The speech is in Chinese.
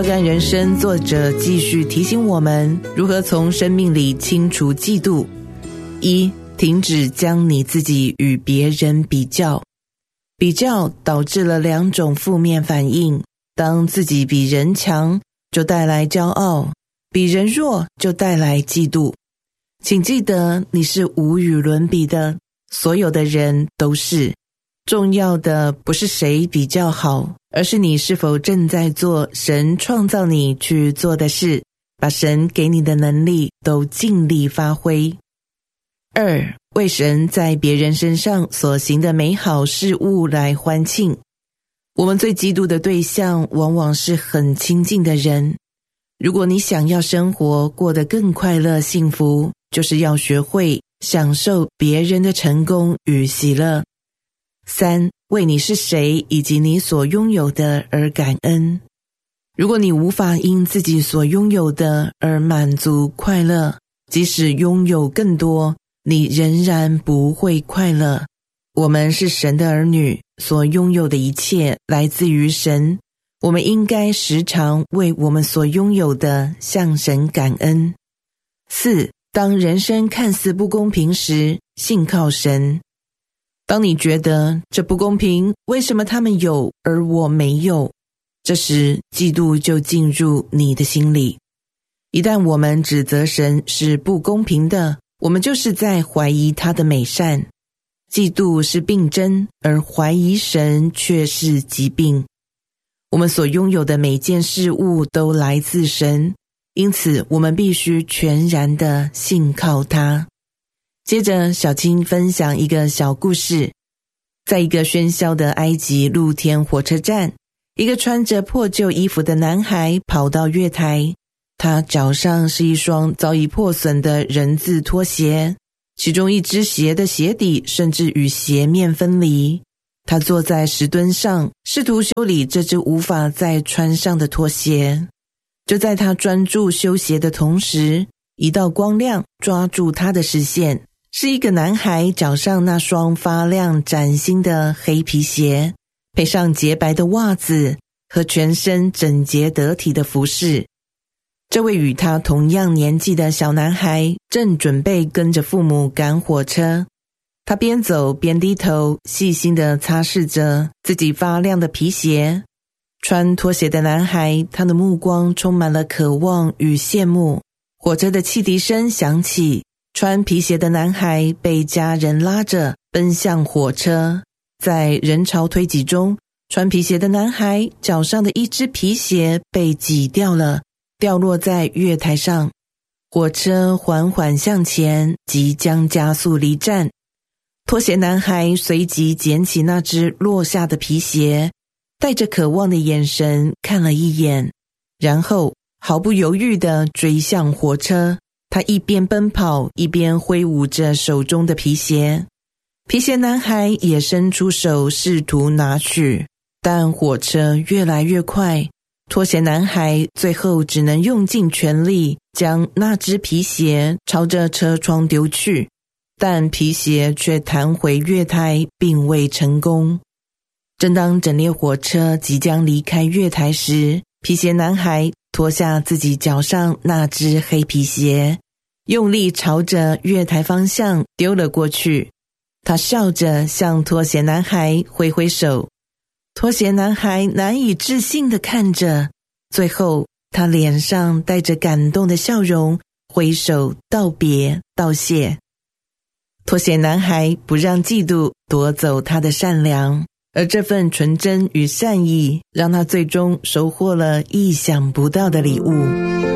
标杆人生作者继续提醒我们如何从生命里清除嫉妒。一、停止将你自己与别人比较。比较导致了2种负面反应，当自己比人强，就带来骄傲；比人弱，就带来嫉妒。请记得，你是无与伦比的，所有的人都是。重要的不是谁比较好，而是你是否正在做神创造你去做的事，把神给你的能力都尽力发挥。2、为神在别人身上所行的美好事物来欢庆。我们最嫉妒的对象往往是很亲近的人。如果你想要生活过得更快乐幸福，就是要学会享受别人的成功与喜乐。3、为你是谁以及你所拥有的而感恩。如果你无法因自己所拥有的而满足快乐，即使拥有更多，你仍然不会快乐。我们是神的儿女，所拥有的一切来自于神，我们应该时常为我们所拥有的向神感恩。4、当人生看似不公平时，信靠神。当你觉得这不公平，为什么他们有而我没有？这时嫉妒就进入你的心里。一旦我们指责神是不公平的，我们就是在怀疑他的美善。嫉妒是病症，而怀疑神却是疾病。我们所拥有的每件事物都来自神，因此我们必须全然的信靠他。接着小青分享一个小故事。在一个喧嚣的埃及露天火车站，一个穿着破旧衣服的男孩跑到月台，他脚上是一双早已破损的人字拖鞋，其中一只鞋的鞋底甚至与鞋面分离。他坐在石墩上，试图修理这只无法再穿上的拖鞋。就在他专注修鞋的同时，一道光亮抓住他的视线，是一个男孩脚上那双发亮崭新的黑皮鞋，配上洁白的袜子和全身整洁得体的服饰。这位与他同样年纪的小男孩正准备跟着父母赶火车，他边走边低头，细心地擦拭着自己发亮的皮鞋。穿拖鞋的男孩，他的目光充满了渴望与羡慕。火车的汽笛声响起，穿皮鞋的男孩被家人拉着奔向火车。在人潮推挤中，穿皮鞋的男孩脚上的一只皮鞋被挤掉了，掉落在月台上。火车缓缓向前，即将加速离站。拖鞋男孩随即捡起那只落下的皮鞋，带着渴望的眼神看了一眼，然后毫不犹豫地追向火车。他一边奔跑，一边挥舞着手中的皮鞋。皮鞋男孩也伸出手试图拿取，但火车越来越快，拖鞋男孩最后只能用尽全力将那只皮鞋朝着车窗丢去，但皮鞋却弹回月台，并未成功。正当整列火车即将离开月台时，皮鞋男孩脱下自己脚上那只黑皮鞋，用力朝着月台方向丢了过去。他笑着向拖鞋男孩挥挥手，拖鞋男孩难以置信地看着，最后他脸上带着感动的笑容，挥手道别道谢。拖鞋男孩不让嫉妒夺走他的善良，而这份纯真与善意让他最终收获了意想不到的礼物。